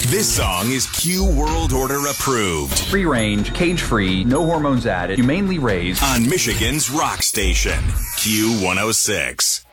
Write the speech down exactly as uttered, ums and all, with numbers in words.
This song is Q World Order approved. Free range, cage free, no hormones added, humanely raised. On Michigan's rock station, Q one oh six.